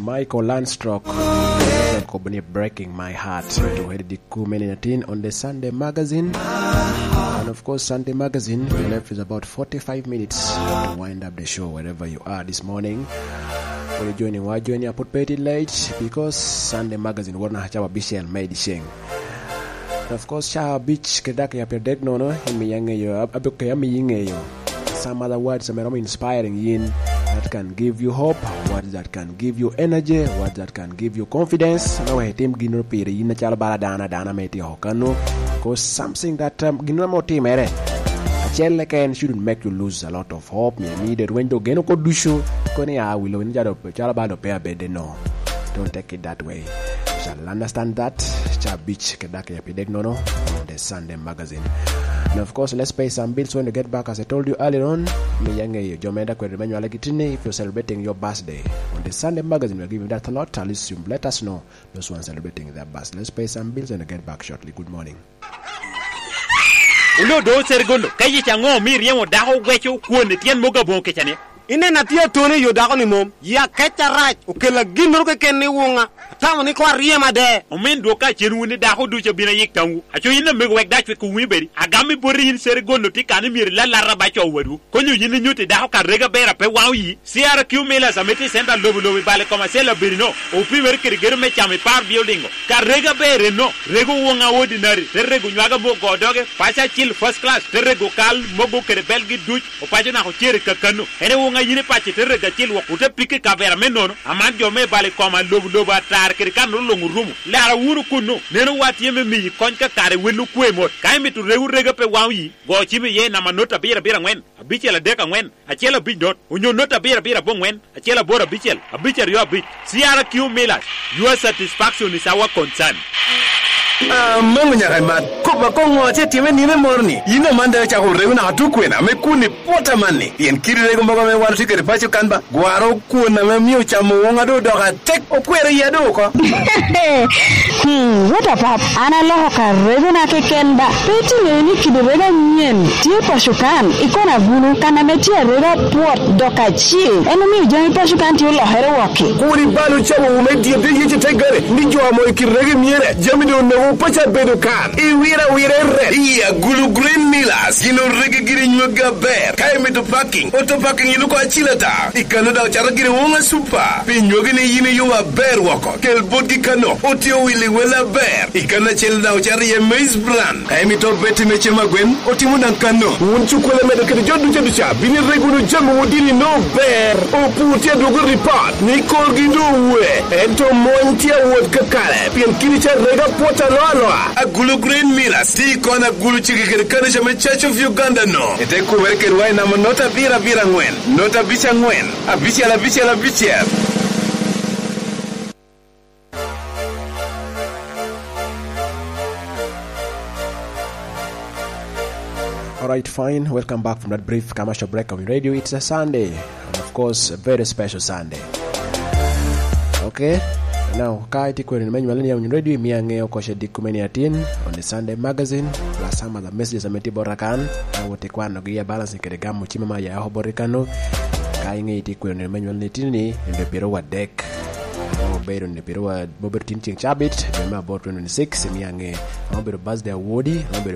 Michael Landstrock. Breaking My Heart. To head the Kumenatin on the Sunday Magazine. And of course, Sunday Magazine, the left is about 45 minutes to wind up the show wherever you are this morning. When you're joining, why join your put paid late? Because Sunday Magazine, we're not having a bishel made shing. Of course, Cha Beach, Kedaka, your deck no, him young, you up, some other words are inspiring yin that can give you hope, words that can give you energy, words that can give you confidence. No, I think Gino Piri, in the Chalabara Dana Meti Hokano, because something that Gino Moti Mere. A child can shouldn't make you lose a lot of hope. You need it when you get no Dushu, Konya will win Jalabado Pea Bede. No, don't take it that way. You shall understand that. Cha Beach, Kedaka Pidegnono, on the Sunday Magazine. And of course, let's pay some bills when you get back. As I told you earlier on, if you're celebrating your birthday on the Sunday Magazine, we'll give you that a lot. At least you let us know those ones celebrating their birthday. Let's pay some bills and you get back shortly. Good morning. Ulo do sergondo kayi chango mi riemo daho wecho kuone tien moga bonke chane ine na tio tone yo daho ni mom ya kecha raj ukela ginno ke ken ni wonga tamu ni kwa riema de o men do ka chenu ni daho du bina yik tangu acho ina mego wek dachwe ku wiberi agami bori yin sergondo ti kan mi la raba cho wadu ko nyu yin nyuti daho ka rega bera pe wawi siara kiu mela sameti senda lobu bale komasela berino o pimer kirigero me chame par buildingo ka rega bere no rego wonga ordinary rego nyaga bo godoge pacha first class terrego kal mogo kere belgi duch o pajana ko chere kakano ene wonga yine pache terrega til wo uta pike ka vera menono amanjo me bale koma lobu atar kere kan longu rumu lara wuru kuno neno wati yeme mi konka kare wenu kwemo kai mitu rega pe wawi go chibi ye na manota bira ngwen abichela deka ngwen achela bidot unyo nota bira bongwen achela bora bichel abicher yo bit siara kiu milas your satisfaction is our concern. Mangunya kaimat kopa kongo che time ni me morni ina manda cha ko reuna atukwena me kuni pota manni yen kirire gomba me waru tikere pacho kanba gwaro kuna me miu cha muonga do doka tek okwere ya do ko what about ana loho ka reuna ke kenba peti ni kidobega nyen tie pashukan ikona gulu kana metia rega pot doka chi eno mi jani pashukan tie lo here woki kuri balu cha wo me die de yeche tegare ni jo amo kirege miere jami do no pacha bedukan iwira re iya gulu green milas kino rege giri nyuga ber kai meto parking auto parking ilu ko achilata ikano da chara giri wonga super pinyoge ne yine yuwa ber wako kel bodgi kano otio wili wela ber ikana chel da chara ye maize brand kai meto beti meche magwen otimu dan kano unchukule medo kede jodu cha bini regulu jamu wodini no ber oputia dogo report ni kolgi do we ento montia wod kakale pien kini cha rega pota loa a gulu green milas ti kona gulu chikikere kana chama Church of Uganda no ete kuwereke ruai na nota bira ngwen nota bicha ngwen a bicha la bicha. Alright, fine. Welcome back from that brief commercial break of radio. It's a Sunday, and of course, a very special Sunday. Okay. Now, Kaiti Kwerin Manuel on radio, Miange Okoshe Dikumeniatin on the Sunday Magazine, plus some other messages of Metiborakan. I will take one of the balance in Keregamu Chimama Yahoboricano, Kainge Tikwen Manuel Netini in the Pirowa deck. Bed on the Pirowa Bobertin Chabit, Bema Bot 26, Miange, Robert Buzz their Woody,